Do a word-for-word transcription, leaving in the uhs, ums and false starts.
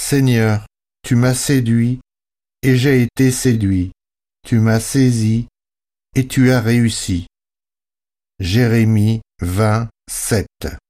Seigneur, tu m'as séduit, et j'ai été séduit. Tu m'as saisi, et tu as réussi. Jérémie vingt, sept.